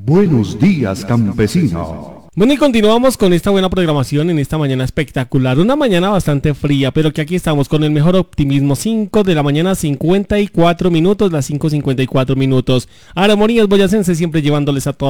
Buenos días, campesino. Bueno, y continuamos con esta buena programación en esta mañana espectacular. Una mañana bastante fría, pero que aquí estamos con el mejor optimismo. 5 de la mañana, 54 minutos, las 5:54 minutos. Armonías Boyacense siempre llevándoles a todos